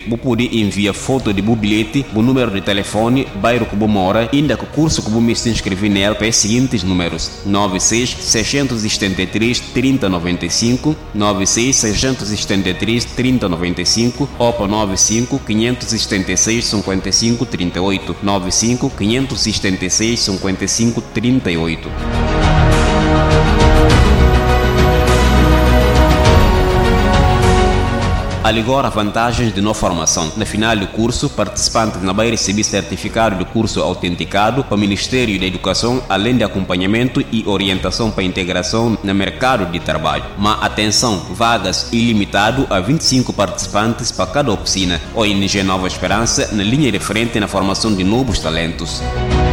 Você pode enviar foto de bilhete, o número de telefone, bairro que você mora, ainda que o curso que você se inscrever nele para os seguintes números: 96 673 3095, 96 673 3095 ou para 95 576 55 38, 95 576 55 38. Agora, vantagens de não formação. No final do curso, participantes não vai receber certificado de curso autenticado para o Ministério da Educação, além de acompanhamento e orientação para a integração no mercado de trabalho. Mas atenção, vagas ilimitado a 25 participantes para cada oficina. ONG Nova Esperança na linha de frente na formação de novos talentos.